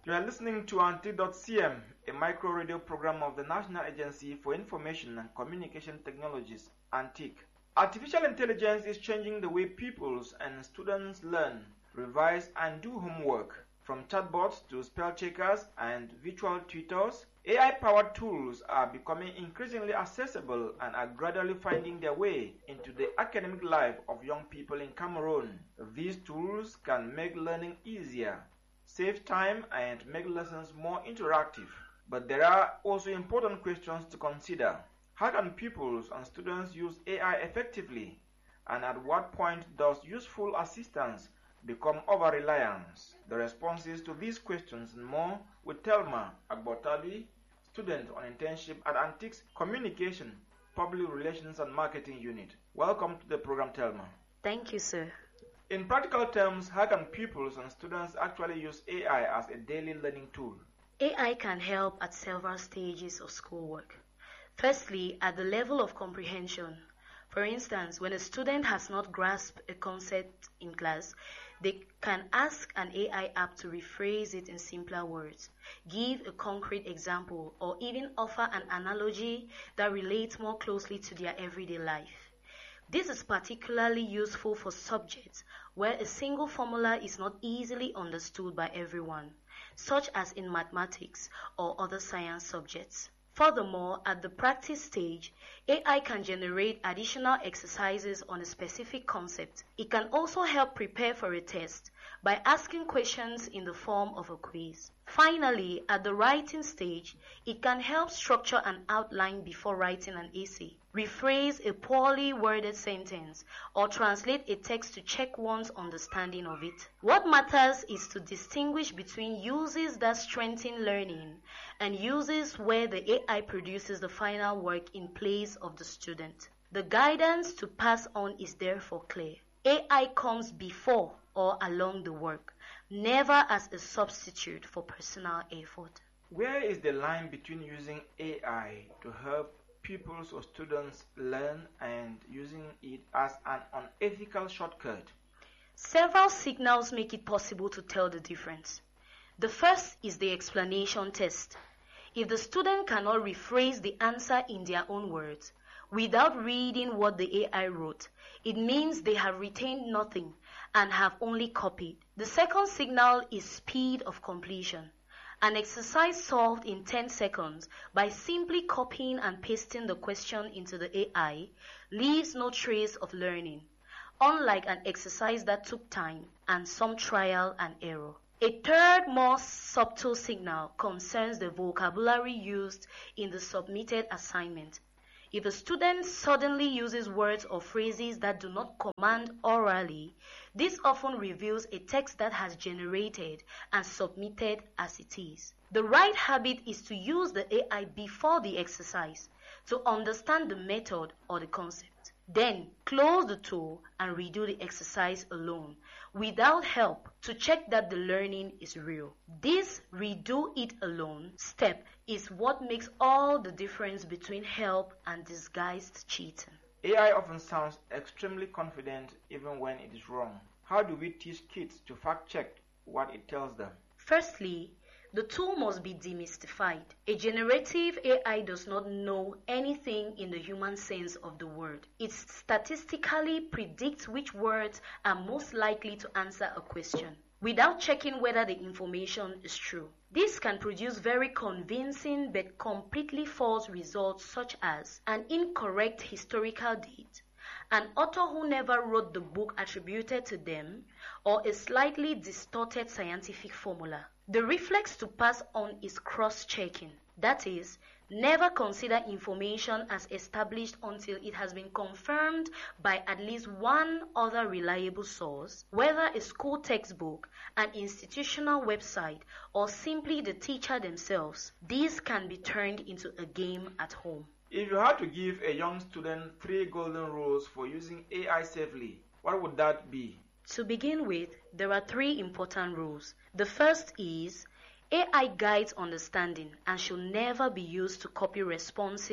You are listening to Anti.cm, a micro radio program of the National Agency for Information and Communication Technologies, ANTIC. Artificial intelligence is changing the way pupils and students learn, revise, and do homework. From chatbots to spell checkers and virtual tutors, AI-powered tools are becoming increasingly accessible and are gradually finding their way into the academic life of young people in Cameroon. These tools can make learning easier, save time, and make lessons more interactive. But there are also important questions to consider. How can pupils and students use AI effectively? And at what point does useful assistance become over-reliance? The responses to these questions and more with Thelma Agbotali, student on internship at ANTIC's Communication, Public Relations and Marketing Unit. Welcome to the program, Thelma. Thank you, sir. In practical terms, how can pupils and students actually use AI as a daily learning tool? AI can help at several stages of schoolwork. Firstly, at the level of comprehension. For instance, when a student has not grasped a concept in class, they can ask an AI app to rephrase it in simpler words, give a concrete example, or even offer an analogy that relates more closely to their everyday life. This is particularly useful for subjects where a single formula is not easily understood by everyone, such as in mathematics or other science subjects. Furthermore, at the practice stage, AI can generate additional exercises on a specific concept. It can also help prepare for a test by asking questions in the form of a quiz. Finally, at the writing stage, it can help structure an outline before writing an essay, rephrase a poorly worded sentence, or translate a text to check one's understanding of it. What matters is to distinguish between uses that strengthen learning and uses where the AI produces the final work in place of the student. The guidance to pass on is therefore clear. AI comes before or along the work, never as a substitute for personal effort. Where is the line between using AI to help pupils or students learn and using it as an unethical shortcut? Several signals make it possible to tell the difference. The first is the explanation test. If the student cannot rephrase the answer in their own words without reading what the AI wrote, it means they have retained nothing and have only copied. The second signal is speed of completion. An exercise solved in 10 seconds by simply copying and pasting the question into the AI leaves no trace of learning, unlike an exercise that took time and some trial and error. A third, more subtle signal concerns the vocabulary used in the submitted assignment. If a student suddenly uses words or phrases that do not command orally, this often reveals a text that has generated and submitted as it is. The right habit is to use the AI before the exercise to understand the method or the concept. Then close the tool and redo the exercise alone without help to check that the learning is real. This redo it alone step is what makes all the difference between help and disguised cheating. AI often sounds extremely confident even when it is wrong. How do we teach kids to fact-check what it tells them? Firstly, the tool must be demystified. A generative AI does not know anything in the human sense of the word. It statistically predicts which words are most likely to answer a question, without checking whether the information is true. This can produce very convincing but completely false results, such as an incorrect historical date, an author who never wrote the book attributed to them, or a slightly distorted scientific formula. The reflex to pass on is cross-checking. That is, never consider information as established until it has been confirmed by at least one other reliable source, whether a school textbook, an institutional website, or simply the teacher themselves. These can be turned into a game at home. If you had to give a young student 3 golden rules for using AI safely, what would that be? To begin with, there are 3 important rules. The first is AI guides understanding and should never be used to copy responses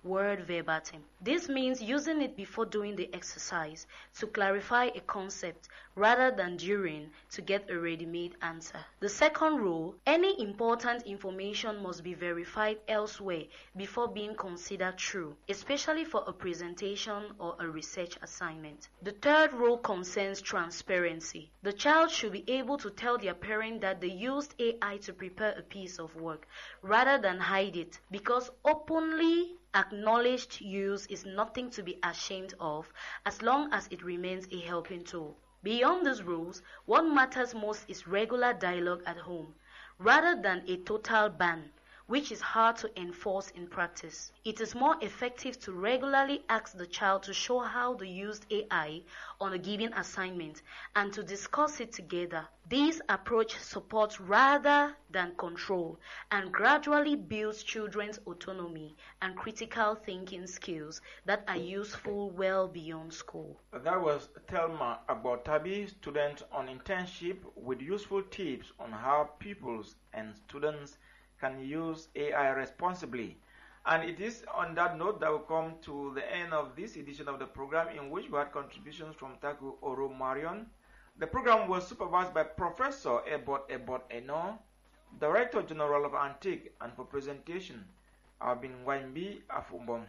word verbatim. This means using it before doing the exercise to clarify a concept rather than during to get a ready-made answer. The second rule, any important information must be verified elsewhere before being considered true, especially for a presentation or a research assignment. The third rule concerns transparency. The child should be able to tell their parent that they used AI to prepare a piece of work rather than hide it, because openly acknowledged use is nothing to be ashamed of as long as it remains a helping tool. Beyond these rules, what matters most is regular dialogue at home, rather than a total ban, which is hard to enforce in practice. It is more effective to regularly ask the child to show how they used AI on a given assignment and to discuss it together. This approach supports rather than control and gradually builds children's autonomy and critical thinking skills that are useful well beyond school. That was Thelma Agbotabi, student on internship, with useful tips on how pupils and students can use AI responsibly. And it is on that note that we come to the end of this edition of the program, in which we had contributions from Taku Oro Marion. The program was supervised by Professor Ebot Eno, Director General of Antique, and for presentation, I've been Waimbi Afumbom.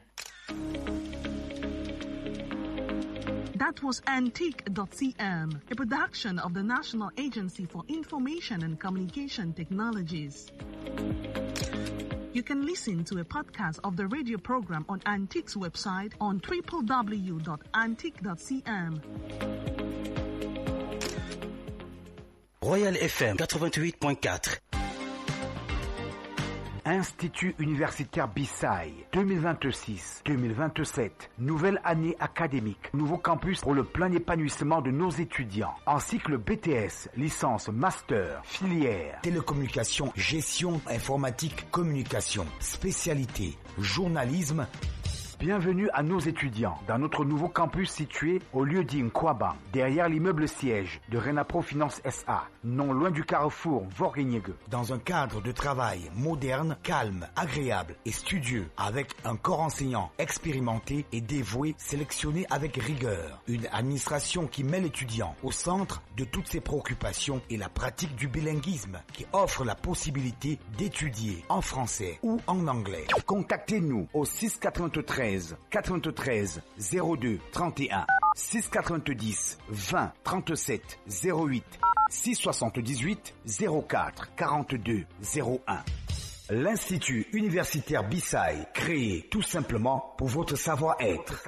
That was Antique.cm, a production of the National Agency for Information and Communication Technologies. You can listen to a podcast of the radio program on Antique's website on www.antique.cm. Royal FM 88.4. Institut universitaire Bissaï, 2026-2027. Nouvelle année académique. Nouveau campus pour le plein épanouissement de nos étudiants. En cycle BTS, licence, master, filière. Télécommunication, gestion, informatique, communication. Spécialité, journalisme. Bienvenue à nos étudiants dans notre nouveau campus situé au lieu-dit Nkwaba, derrière l'immeuble siège de Renapro Finance SA, non loin du carrefour Vorgeniegue. Dans un cadre de travail moderne, calme, agréable et studieux, avec un corps enseignant expérimenté et dévoué, sélectionné avec rigueur. Une administration qui met l'étudiant au centre de toutes ses préoccupations et la pratique du bilinguisme, qui offre la possibilité d'étudier en français ou en anglais. Contactez-nous au 693 93 02 31 690 20 37 08 678 04 42 01. L'Institut universitaire Bissaï, créé tout simplement pour votre savoir-être.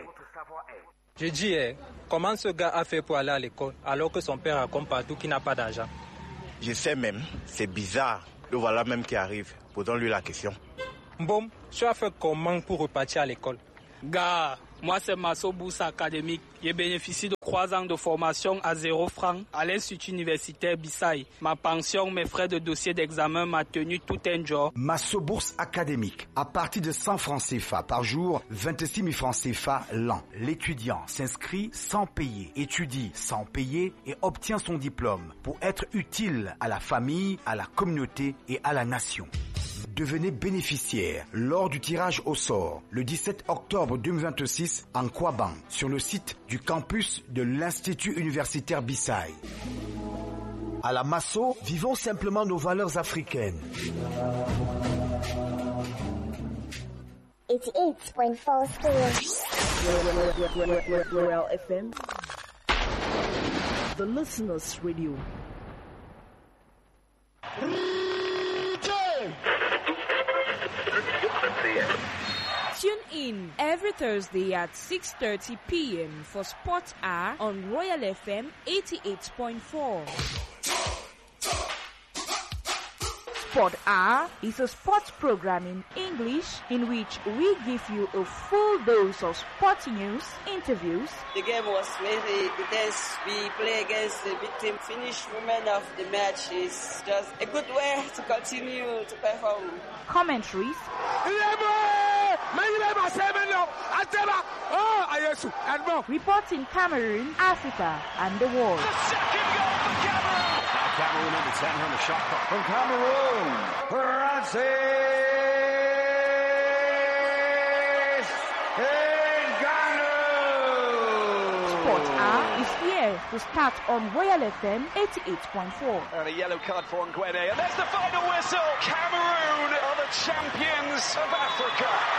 Je dis, comment ce gars a fait pour aller à l'école alors que son père raconte partout qu'il n'a pas d'argent? Je sais même, c'est bizarre. Le voilà même qui arrive. Posons-lui la question. Bon, tu as fait comment pour repartir à l'école? Gars, moi c'est Masso Bourse Académique. J'ai bénéficié de 3 ans de formation à 0 francs à l'Institut universitaire Bissaï. Ma pension, mes frais de dossier d'examen, m'a tenu tout un jour. Masso Bourse Académique. À partir de 100 francs CFA par jour, 26 000 francs CFA l'an. L'étudiant s'inscrit sans payer, étudie sans payer et obtient son diplôme pour être utile à la famille, à la communauté et à la nation. Devenez bénéficiaire lors du tirage au sort le 17 octobre 2026 en Kwaban sur le site du campus de l'Institut universitaire Bissaï. À la Masso, vivons simplement nos valeurs africaines. 88.4 Royal FM, the listeners' radio. Tune in every Thursday at 6:30 p.m. for Sports Hour on Royal FM 88.4. Sport Hour is a sports program in English in which we give you a full dose of sports news, interviews. The game was very intense. We play against the big team. Finish moment of the match is just a good way to continue to perform. Commentaries. Reports in Cameroon, Africa, and the world. Cameroon under 10 on the shot clock. From Cameroon, Francis Sport Hour is here to start on Royal FM 88.4. And a yellow card for Nguene. And there's the final whistle. Cameroon are the champions of Africa.